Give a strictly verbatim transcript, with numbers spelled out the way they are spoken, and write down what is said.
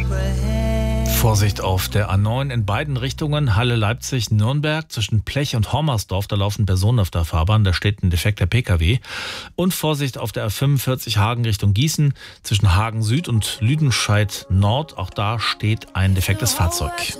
Vorsicht auf der A neun in beiden Richtungen, Halle-Leipzig-Nürnberg, zwischen Plech und Hormersdorf, da laufen Personen auf der Fahrbahn, da steht ein defekter Pkw. Und Vorsicht auf der A fünfundvierzig Hagen Richtung Gießen, zwischen Hagen Süd und Lüdenscheid Nord, auch da steht ein defektes Fahrzeug.